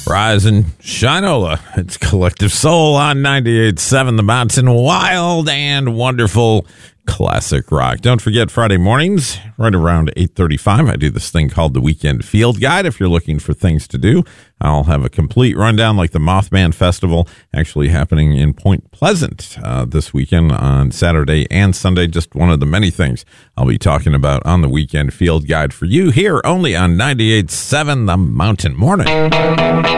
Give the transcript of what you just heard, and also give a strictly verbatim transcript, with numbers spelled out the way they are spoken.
Rise and Shinola. It's Collective Soul on ninety-eight point seven The Mountain. Wild and wonderful classic rock. Don't forget Friday mornings, right around eight thirty-five, I do this thing called the Weekend Field Guide. If you're looking for things to do, I'll have a complete rundown like the Mothman Festival actually happening in Point Pleasant uh, this weekend on Saturday and Sunday. Just one of the many things I'll be talking about on the Weekend Field Guide for you here only on ninety-eight point seven The Mountain. Morning.